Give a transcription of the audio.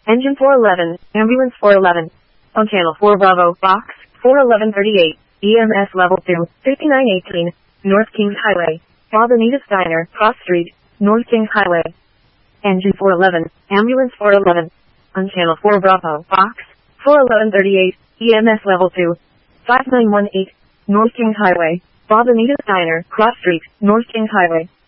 Engine 411, Ambulance 411. On Channel 4 Bravo, Box 41138, EMS Level 2, 5918, North Kings Highway, Bob Anita's Diner, Cross Street, North Kings Highway. Engine 411, Ambulance 411. On Channel 4 Bravo, Box 41138, EMS Level 2, 5918, North Kings Highway, Bob Anita's Diner, Cross Street, North Kings Highway.